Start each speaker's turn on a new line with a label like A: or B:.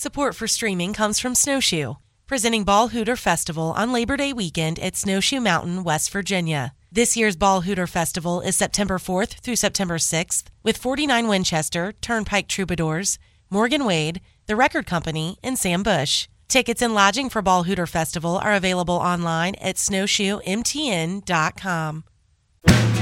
A: Support for streaming comes from Snowshoe, presenting Ball Hooter Festival on Labor Day weekend at Snowshoe Mountain, West Virginia. This year's Ball Hooter Festival is September 4th through September 6th with 49 Winchester, Turnpike Troubadours, Morgan Wade, The Record Company, and Sam Bush. Tickets and lodging for Ball Hooter Festival are available online at snowshoemtn.com.